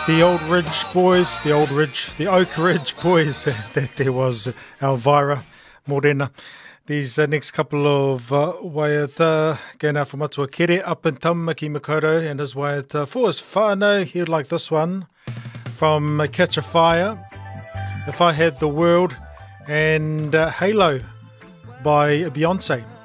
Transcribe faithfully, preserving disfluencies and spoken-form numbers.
The Old Ridge Boys, the Old Ridge, the Oak Ridge Boys. That there was Elvira Morena. These uh, next couple of uh, waiata going out from Matua Kere up in Taumaki Makaurau and his waiata for his whānau. He would like this one from uh, Catch a Fire, If I Had the World, and uh, Halo by Beyonce.